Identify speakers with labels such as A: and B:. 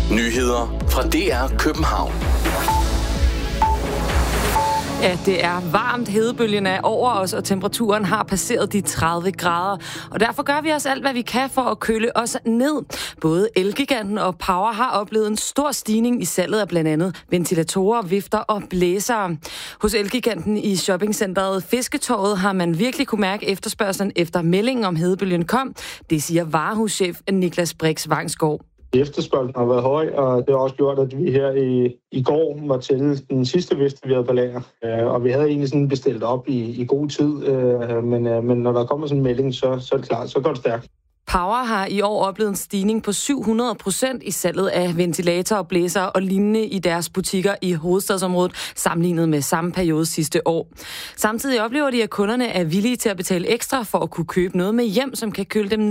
A: Nyheder fra DR København.
B: Ja, det er varmt. Hedebølgen er over os, og temperaturen har passeret de 30 grader. Og derfor gør vi også alt, hvad vi kan for at køle os ned. Både Elgiganten og Power har oplevet en stor stigning i salget af blandt andet ventilatorer, vifter og blæsere. Hos Elgiganten i shoppingcenteret Fisketorvet har man virkelig kunne mærke efterspørgslen efter meldingen om hedebølgen kom. Det siger varehuschef Niklas Brix Vangsgaard.
C: Efterspørgslen har været høj, og det har også gjort, at vi her i går var til den sidste vest, vi havde på lager. Og vi havde egentlig sådan bestilt op i god tid, men når der kommer sådan en melding, så er det klart, så går det stærkt.
B: Power har i år oplevet en stigning på 700% i salget af ventilatorer, blæsere og lignende i deres butikker i hovedstadsområdet, sammenlignet med samme periode sidste år. Samtidig oplever de, at kunderne er villige til at betale ekstra for at kunne købe noget med hjem, som kan køle dem ned.